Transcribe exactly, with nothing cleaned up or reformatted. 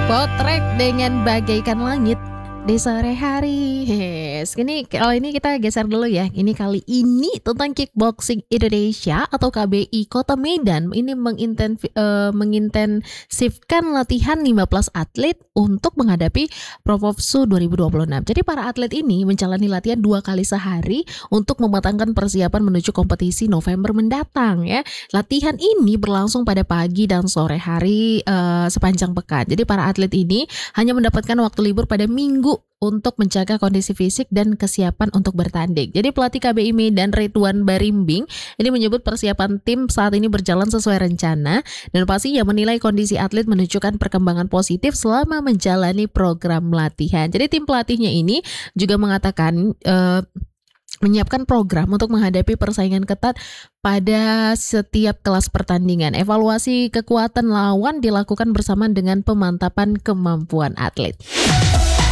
Potret dengan bagaikan langit di sore hari. Yes. Ini kalau ini kita geser dulu ya. Ini kali ini tentang Kickboxing Indonesia atau K B I Kota Medan ini mengintensi, eh, mengintensifkan latihan lima belas atlet untuk menghadapi Profopsu dua ribu dua puluh enam. Jadi para atlet ini menjalani latihan dua kali sehari untuk mematangkan persiapan menuju kompetisi November mendatang ya. Latihan ini berlangsung pada pagi dan sore hari eh, sepanjang pekan. Jadi para atlet ini hanya mendapatkan waktu libur pada minggu untuk menjaga kondisi fisik dan kesiapan untuk bertanding. Jadi pelatih K B I Medan Ridwan Barimbing ini menyebut persiapan tim saat ini berjalan sesuai rencana dan pastinya menilai kondisi atlet menunjukkan perkembangan positif selama menjalani program latihan. Jadi tim pelatihnya ini juga mengatakan eh, menyiapkan program untuk menghadapi persaingan ketat pada setiap kelas pertandingan. Evaluasi kekuatan lawan dilakukan bersamaan dengan pemantapan kemampuan atlet.